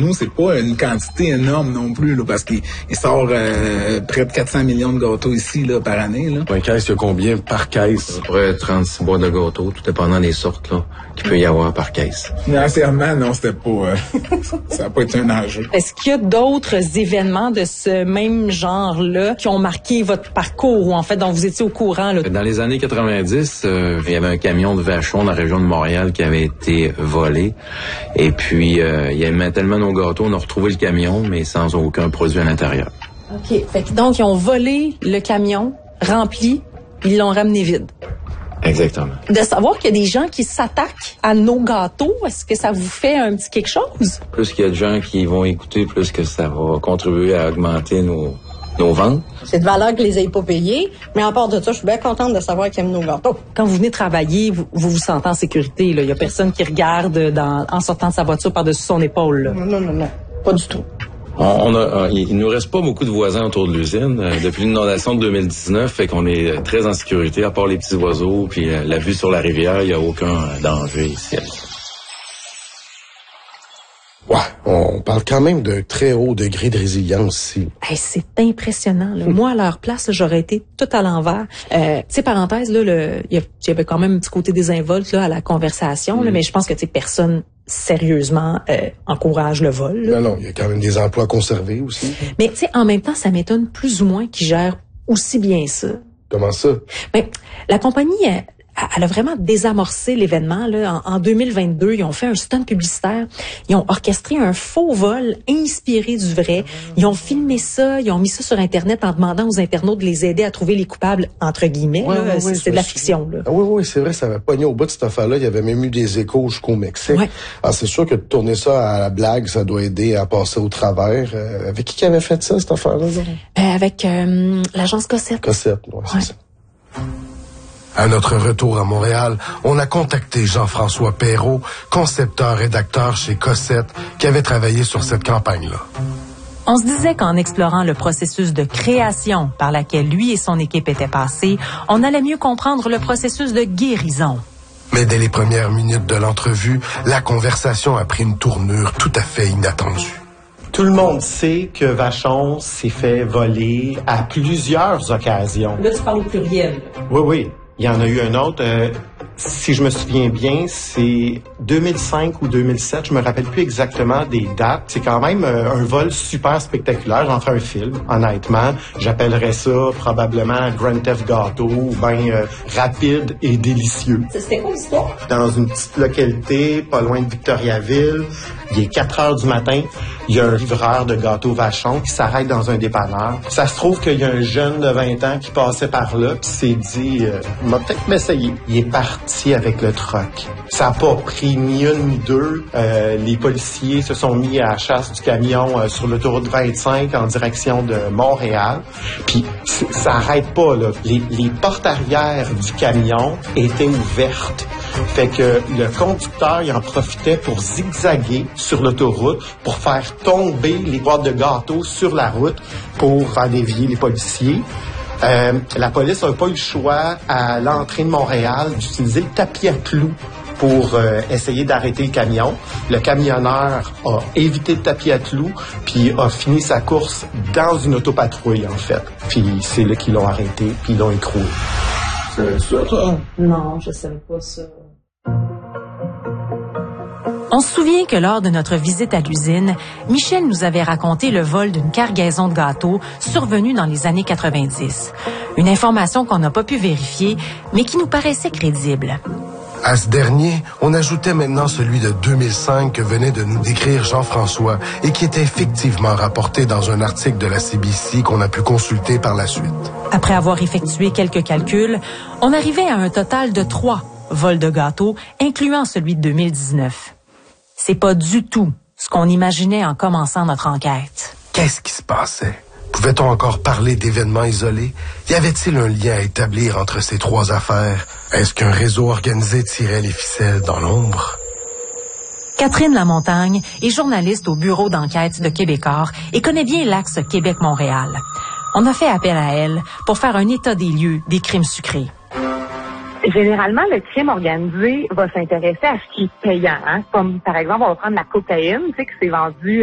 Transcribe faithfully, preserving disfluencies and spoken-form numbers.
nous, c'est pas une quantité énorme non plus, là, parce qu'il il sort euh, près de quatre cents millions de gâteaux ici là, par année. Là. Une caisse, il y a combien par caisse? À peu près trente-six boîtes de gâteaux, tout dépendant des sortes là, qu'il peut y avoir par caisse. Financièrement, non, c'était pas... Euh, ça n'a pas été un enjeu. Est-ce qu'il y a d'autres événements de ce même genre-là qui ont marqué votre parcours ou en fait dont vous étiez au courant? Là? Dans les années quatre-vingt-dix, euh, il y avait un camion de Vachon dans la région de Montréal qui avait été volé. Et puis, euh, il aimait tellement nos gâteaux, on a retrouvé le camion, mais sans aucun produit à l'intérieur. OK. Fait que donc, ils ont volé le camion, rempli, puis ils l'ont ramené vide. Exactement. De savoir qu'il y a des gens qui s'attaquent à nos gâteaux, est-ce que ça vous fait un petit quelque chose? Plus qu'il y a de gens qui vont écouter, plus que ça va contribuer à augmenter nos, nos ventes. C'est de valeur que les aient pas payés, mais en part de ça, je suis bien contente de savoir qu'ils aiment nos gâteaux. Quand vous venez travailler, vous vous, vous sentez en sécurité, là. Il y a personne qui regarde dans, en sortant de sa voiture par-dessus son épaule, là. Non, non, non, non. Pas du tout. On a, il nous reste pas beaucoup de voisins autour de l'usine. Euh, depuis l'inondation de deux mille dix-neuf, fait qu'on est très en sécurité, à part les petits oiseaux, puis euh, la vue sur la rivière, il n'y a aucun danger ici. Ouais, on parle quand même d'un très haut degré de résilience ici. Hey, c'est impressionnant. Là. Moi, à leur place, là, j'aurais été tout à l'envers. Euh, tu sais, parenthèse, là, le, il y avait quand même un petit côté désinvolte là, à la conversation, mm. là, mais je pense que tu sais, personne sérieusement euh, encourage le vol. Là. Non, non, il y a quand même des emplois conservés aussi. Mais tu sais, en même temps, ça m'étonne plus ou moins qu'ils gèrent aussi bien ça. Comment ça? Mais la compagnie... Elle, Elle a vraiment désamorcé l'événement. Là. En, en deux mille vingt-deux, ils ont fait un stunt publicitaire. Ils ont orchestré un faux vol inspiré du vrai. Ils ont filmé ça. Ils ont mis ça sur Internet en demandant aux internautes de les aider à trouver les coupables, entre guillemets. Ouais, là. ouais, c'est ouais, c'est de la fiction. Là. Ah oui, oui, c'est vrai, ça avait pogné au bout de cette affaire-là. Il y avait même eu des échos jusqu'au Mexique. Ouais. Alors, c'est sûr que de tourner ça à la blague, ça doit aider à passer au travers. Euh, avec qui qui avait fait ça, cette affaire-là? Euh, avec euh, l'agence Cossette. Cossette, ouais, c'est ouais. ça. À notre retour à Montréal, on a contacté Jean-François Perrault, concepteur-rédacteur chez Cossette, qui avait travaillé sur cette campagne-là. On se disait qu'en explorant le processus de création par laquelle lui et son équipe étaient passés, on allait mieux comprendre le processus de guérison. Mais dès les premières minutes de l'entrevue, la conversation a pris une tournure tout à fait inattendue. Tout le monde sait que Vachon s'est fait voler à plusieurs occasions. Là, tu parles au pluriel. Oui, oui. Il y en a eu un autre. Euh, si je me souviens bien, c'est deux mille cinq ou deux mille sept. Je me rappelle plus exactement des dates. C'est quand même euh, un vol super spectaculaire. J'en ferai un film, honnêtement. J'appellerais ça probablement Grand Theft Gâteau ou bien euh, rapide et délicieux. C'était quoi l'histoire? Dans une petite localité, pas loin de Victoriaville. Il est quatre heures du matin. Il y a un livreur de gâteaux Vachon qui s'arrête dans un dépanneur. Ça se trouve qu'il y a un jeune de vingt ans qui passait par là qui s'est dit euh, « m'a peut-être m'essayer ». Il est parti avec le truck. Ça n'a pas pris ni une ni deux. Euh, les policiers se sont mis à la chasse du camion euh, sur l'autoroute vingt-cinq en direction de Montréal. Puis ça n'arrête pas, là. Les, les portes arrière du camion étaient ouvertes. Fait que le conducteur, il en profitait pour zigzaguer sur l'autoroute, pour faire tomber les boîtes de gâteaux sur la route pour faire dévier les policiers. Euh, la police n'a pas eu le choix à l'entrée de Montréal d'utiliser le tapis à clous pour euh, essayer d'arrêter le camion. Le camionneur a évité le tapis à clous, puis a fini sa course dans une autopatrouille, en fait. Puis c'est là qu'ils l'ont arrêté, puis ils l'ont écroué. C'est ça, toi? Non, je savais pas ça. On se souvient que lors de notre visite à l'usine, Michel nous avait raconté le vol d'une cargaison de gâteaux survenue dans les années quatre-vingt-dix. Une information qu'on n'a pas pu vérifier, mais qui nous paraissait crédible. À ce dernier, on ajoutait maintenant celui de deux mille cinq que venait de nous décrire Jean-François et qui était effectivement rapporté dans un article de la C B C qu'on a pu consulter par la suite. Après avoir effectué quelques calculs, on arrivait à un total de trois vols de gâteaux, incluant celui de deux mille dix-neuf. C'est pas du tout ce qu'on imaginait en commençant notre enquête. Qu'est-ce qui se passait? Pouvait-on encore parler d'événements isolés? Y avait-il un lien à établir entre ces trois affaires? Est-ce qu'un réseau organisé tirait les ficelles dans l'ombre? Catherine Lamontagne est journaliste au bureau d'enquête de Québecor et connaît bien l'axe Québec-Montréal. On a fait appel à elle pour faire un état des lieux des crimes sucrés. Généralement, le crime organisé va s'intéresser à ce qui est payant. Hein? Comme, par exemple, on va prendre la cocaïne, tu sais, qui s'est vendue